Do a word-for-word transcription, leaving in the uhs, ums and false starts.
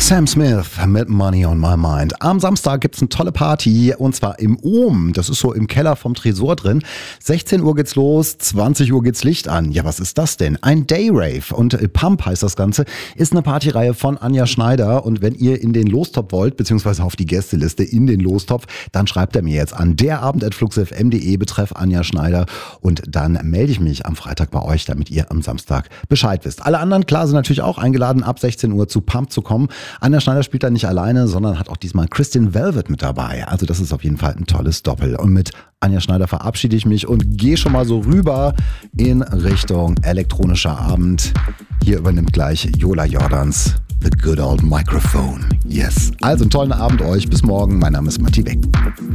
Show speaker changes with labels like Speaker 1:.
Speaker 1: Sam Smith mit Money on My Mind. Am Samstag gibt's eine tolle Party und zwar im Ohm. Das ist so im Keller vom Tresor drin. sechzehn Uhr geht's los, zwanzig Uhr geht's Licht an. Ja, was ist das denn? Ein Dayrave und Pump heißt das Ganze. Ist eine Partyreihe von Anja Schneider und wenn ihr in den Lostopf wollt, beziehungsweise auf die Gästeliste in den Lostopf, dann schreibt er mir jetzt an derabend at fluxfm punkt de betreff Anja Schneider und dann melde ich mich am Freitag bei euch, damit ihr am Samstag Bescheid wisst. Alle anderen, klar, sind natürlich auch eingeladen, ab sechzehn Uhr zu Pump zu kommen. Anja Schneider spielt da nicht alleine, sondern hat auch diesmal Kristin Velvet mit dabei. Also das ist auf jeden Fall ein tolles Doppel. Und mit Anja Schneider verabschiede ich mich und gehe schon mal so rüber in Richtung elektronischer Abend. Hier übernimmt gleich Jola Jordans The Good Old Microphone. Yes. Also einen tollen Abend euch. Bis morgen. Mein Name ist Matti Beck.